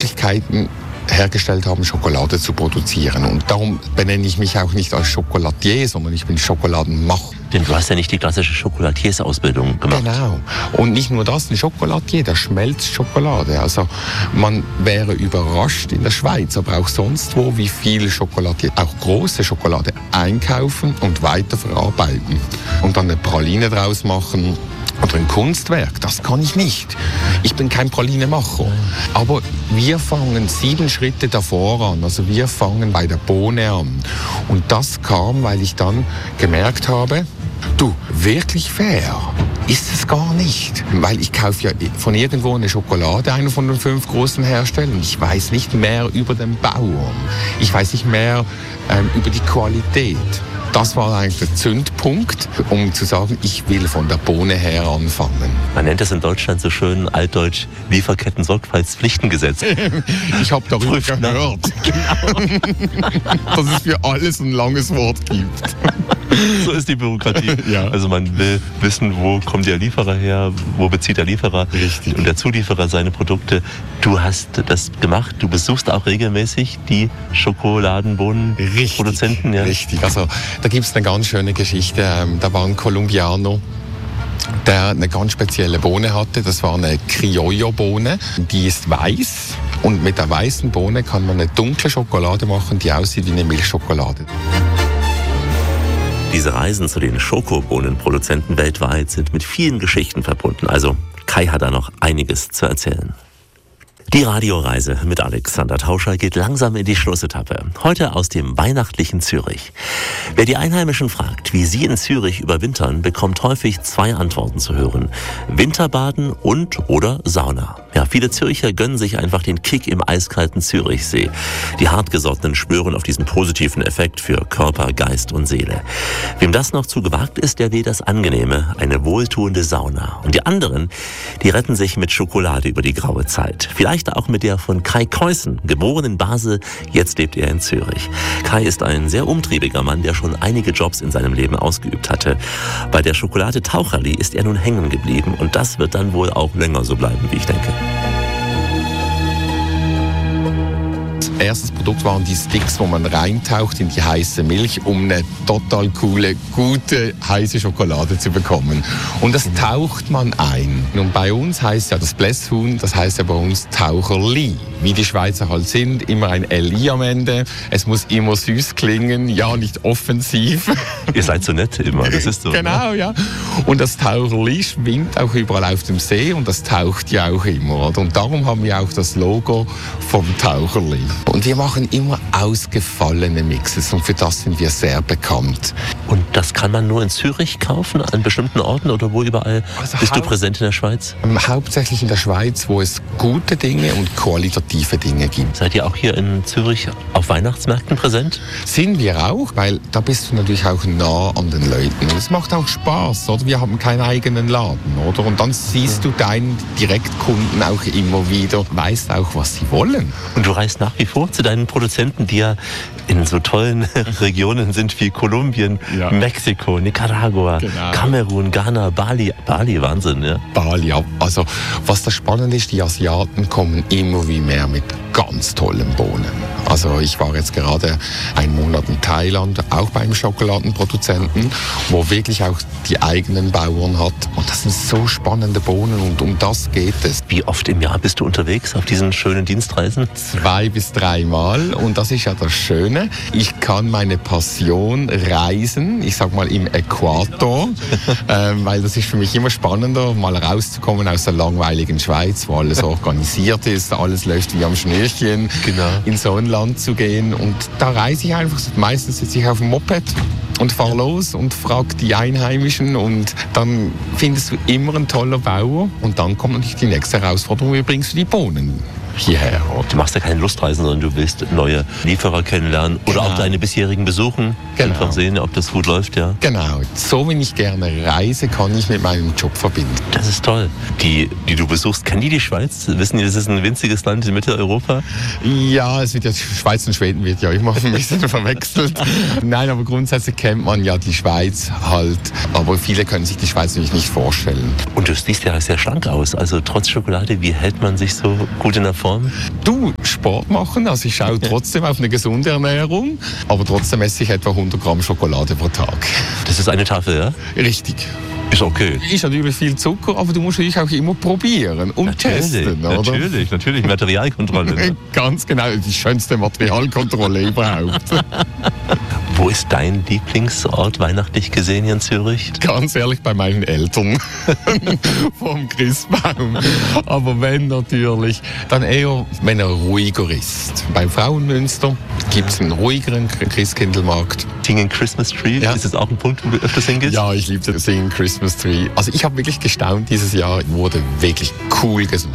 Möglichkeiten hergestellt haben, Schokolade zu produzieren. Und darum benenne ich mich auch nicht als Schokoladier, sondern ich bin Schokoladenmacher. Denn du hast ja nicht die klassische Schokoladiersausbildung gemacht. Genau. Und nicht nur das, ein Schokoladier, der schmelzt Schokolade. Also man wäre überrascht in der Schweiz, aber auch sonst wo, wie viele Schokoladier, auch große Schokolade, einkaufen und weiterverarbeiten. Und dann eine Praline draus machen. Oder ein Kunstwerk, das kann ich nicht. Ich bin kein Pralinemacher. Aber wir fangen 7 Schritte davor an. Also wir fangen bei der Bohne an. Und das kam, weil ich dann gemerkt habe, du, wirklich fair ist es gar nicht. Weil ich kaufe ja von irgendwo eine Schokolade, einer von den 5 großen Herstellern. Ich weiß nicht mehr über den Bauern. Ich weiß nicht mehr über die Qualität. Das war eigentlich der Zündpunkt, um zu sagen, ich will von der Bohne her anfangen. Man nennt es in Deutschland so schön altdeutsch Lieferketten-Sorgfaltspflichtengesetz. Ich habe darüber gehört, dass es für alles ein langes Wort gibt. So ist die Bürokratie. Ja. Also man will wissen, wo kommt der Lieferer her, wo bezieht der Lieferer Richtig. Und der Zulieferer seine Produkte. Du hast das gemacht, du besuchst auch regelmäßig die Schokoladenbohnenproduzenten. Ja? Richtig, also da gibt es eine ganz schöne Geschichte. Da war ein Kolumbianer, der eine ganz spezielle Bohne hatte. Das war eine Criollo-Bohne. Die ist weiß und mit der weißen Bohne kann man eine dunkle Schokolade machen, die aussieht wie eine Milchschokolade. Diese Reisen zu den Schokobohnenproduzenten weltweit sind mit vielen Geschichten verbunden. Also Kai hat da noch einiges zu erzählen. Die Radioreise mit Alexander Tauscher geht langsam in die Schlussetappe. Heute aus dem weihnachtlichen Zürich. Wer die Einheimischen fragt, wie sie in Zürich überwintern, bekommt häufig 2 Antworten zu hören. Winterbaden und/oder Sauna. Ja, viele Zürcher gönnen sich einfach den Kick im eiskalten Zürichsee. Die Hartgesottenen schwören auf diesen positiven Effekt für Körper, Geist und Seele. Wem das noch zu gewagt ist, der will das Angenehme, eine wohltuende Sauna. Und die anderen, die retten sich mit Schokolade über die graue Zeit. Vielleicht auch mit der von Kai Keusen, geboren in Basel, jetzt lebt er in Zürich. Kai ist ein sehr umtriebiger Mann, der schon einige Jobs in seinem Leben ausgeübt hatte. Bei der Schokolade Taucherli ist er nun hängen geblieben und das wird dann wohl auch länger so bleiben, wie ich denke. Erstes Produkt waren die Sticks, wo man reintaucht in die heiße Milch, um eine total coole, gute, heiße Schokolade zu bekommen. Und das taucht man ein. Und bei uns heißt ja das Blässhuhn, das heißt ja bei uns Taucherli. Wie die Schweizer halt sind, immer ein Li am Ende. Es muss immer süß klingen, ja, nicht offensiv. Ihr seid so nett immer, das ist so. Genau, ja. Und das Taucherli schwimmt auch überall auf dem See und das taucht ja auch immer. Oder? Und darum haben wir auch das Logo vom Taucherli. Und wir machen immer ausgefallene Mixes und für das sind wir sehr bekannt. Und das kann man nur in Zürich kaufen, an bestimmten Orten oder wo überall bist du präsent in der Schweiz? Hauptsächlich in der Schweiz, wo es gute Dinge und qualitative Dinge gibt. Seid ihr auch hier in Zürich auf Weihnachtsmärkten präsent? Sind wir auch, weil da bist du natürlich auch nah an den Leuten. Und es macht auch Spaß, oder? Wir haben keinen eigenen Laden, oder? Und dann siehst du deinen Direktkunden auch immer wieder, weißt auch, was sie wollen. Und du reist nach wie vor zu deinen Produzenten, die ja in so tollen Regionen sind wie Kolumbien, ja. Mexiko, Nicaragua, genau. Kamerun, Ghana, Bali. Bali, Wahnsinn, ja? Bali, ja. Also, was das Spannende ist, die Asiaten kommen immer wie mehr mit ganz tollen Bohnen. Also, ich war jetzt gerade einen Monat in Thailand, auch beim Schokoladenproduzenten, wo wirklich auch die eigenen Bauern hat. Und das sind so spannende Bohnen und um das geht es. Wie oft im Jahr bist du unterwegs auf diesen schönen Dienstreisen? 2 bis 3 Mal und das ist ja das Schöne. Ich kann meine Passion reisen, ich sag mal im Äquator, weil das ist für mich immer spannender, mal rauszukommen aus der langweiligen Schweiz, wo alles organisiert ist, alles läuft wie am Schnürchen, genau. In so ein Land zu gehen und da reise ich einfach, meistens sitze ich auf dem Moped und fahr los und frag die Einheimischen und dann findest du immer einen tollen Bauer und dann kommt natürlich die nächste Herausforderung, wie bringst du die Bohnen hierher? Du machst ja keine Lustreisen, sondern du willst neue Lieferer kennenlernen oder auch deine bisherigen besuchen. Genau. Einfach sehen, ob das gut läuft, ja. Genau. So, wenn ich gerne reise, kann ich mit meinem Job verbinden. Das ist toll. Die du besuchst, kennen die Schweiz? Wissen die, das ist ein winziges Land in Mitteleuropa? Ja, es wird ja, Schweiz und Schweden wird ja immer ein bisschen verwechselt. Nein, aber grundsätzlich kennt man ja die Schweiz halt. Aber viele können sich die Schweiz natürlich nicht vorstellen. Und du siehst ja sehr schlank aus. Also trotz Schokolade, wie hält man sich so gut in der Form? Lebensform? Du, Sport machen, also ich schaue trotzdem auf eine gesunde Ernährung, aber trotzdem esse ich etwa 100 Gramm Schokolade pro Tag. Das ist eine Tafel, ja? Richtig. Ist okay. Ist natürlich viel Zucker, aber du musst natürlich auch immer probieren und testen, oder? Natürlich, Materialkontrolle. Ne? Ganz genau, die schönste Materialkontrolle überhaupt. Wo ist dein Lieblingsort weihnachtlich gesehen hier in Zürich? Ganz ehrlich, bei meinen Eltern vom Christbaum. Aber wenn natürlich, dann eher, wenn er ruhiger ist. Beim Frauenmünster gibt es einen ruhigeren Christkindlmarkt. Singing Christmas Tree, ja. Ist das auch ein Punkt, wo du öfters hingehst? Ja, ich liebe den Singing Christmas Tree. Also ich habe wirklich gestaunt, dieses Jahr wurde wirklich cool gesungen.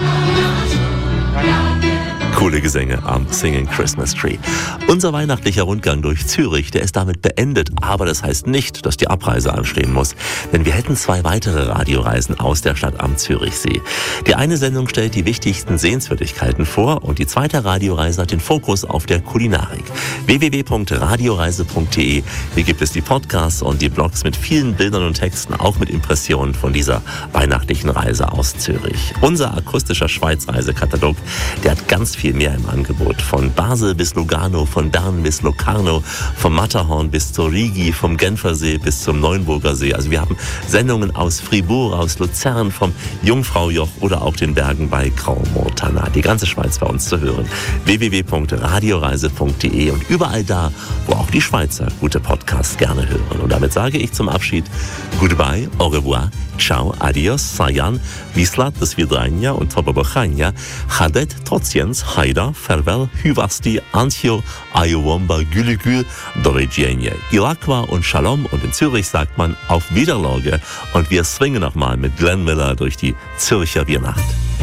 Coole Gesänge am Singing Christmas Tree. Unser weihnachtlicher Rundgang durch Zürich, der ist damit beendet. Aber das heißt nicht, dass die Abreise anstehen muss. Denn wir hätten 2 weitere Radioreisen aus der Stadt am Zürichsee. Die eine Sendung stellt die wichtigsten Sehenswürdigkeiten vor und die zweite Radioreise hat den Fokus auf der Kulinarik. www.radioreise.de. Hier gibt es die Podcasts und die Blogs mit vielen Bildern und Texten, auch mit Impressionen von dieser weihnachtlichen Reise aus Zürich. Unser akustischer Schweizreisekatalog, der hat ganz viel mehr im Angebot. Von Basel bis Lugano, von Bern bis Locarno, vom Matterhorn bis zur Rigi, vom Genfersee bis zum Neuenburger See. Also wir haben Sendungen aus Fribourg, aus Luzern, vom Jungfraujoch oder auch den Bergen bei Grau-Montana. Die ganze Schweiz bei uns zu hören. www.radioreise.de und überall da, wo auch die Schweizer gute Podcasts gerne hören. Und damit sage ich zum Abschied Goodbye, au revoir, ciao, adios, sayan, vislat, do svidania und tobobochania, chadet, trociens, Haida, farewell, hyvasti, antio, ayowomba, gülügül, dovidzienie, ilakwa und shalom. Und in Zürich sagt man auf Wiederlage. Und wir swingen nochmal mit Glenn Miller durch die Zürcher Weihnacht.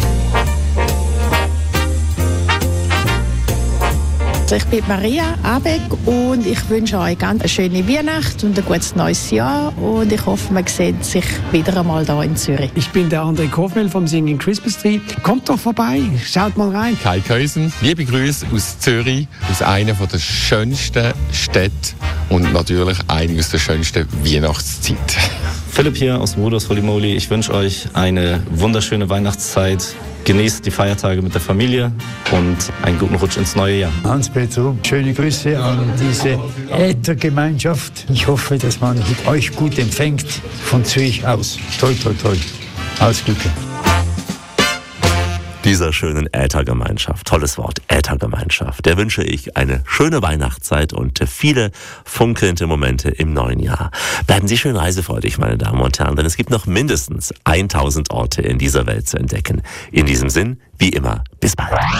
Ich bin Maria Abeck und ich wünsche euch ganz eine schöne Weihnacht und ein gutes neues Jahr und ich hoffe, man sieht sich wieder einmal hier in Zürich. Ich bin der André Kofmel vom Singing Christmas Tree. Kommt doch vorbei, schaut mal rein. Kai Kösen, liebe Grüße aus Zürich, aus einer der schönsten Städte und natürlich eine aus der schönsten Weihnachtszeit. Philipp hier aus dem Rudolfs Holy Moly. Ich wünsche euch eine wunderschöne Weihnachtszeit. Genießt die Feiertage mit der Familie und einen guten Rutsch ins neue Jahr. Hans-Peter Rupp, schöne Grüße an diese Äthergemeinschaft. Ich hoffe, dass man euch gut empfängt von Zürich aus. Toi, toi, toi. Alles Gute. Dieser schönen Äthergemeinschaft, tolles Wort, Äthergemeinschaft, der wünsche ich eine schöne Weihnachtszeit und viele funkelnde Momente im neuen Jahr. Bleiben Sie schön reisefreudig, meine Damen und Herren, denn es gibt noch mindestens 1000 Orte in dieser Welt zu entdecken. In diesem Sinn, wie immer, bis bald.